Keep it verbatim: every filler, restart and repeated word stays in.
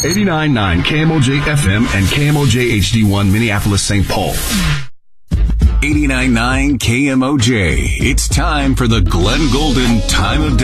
eighty-nine point nine K M O J F M and K M O J H D one Minneapolis, Saint Paul. eighty-nine point nine K M O J. It's time for the Glenn Golden Time of Day.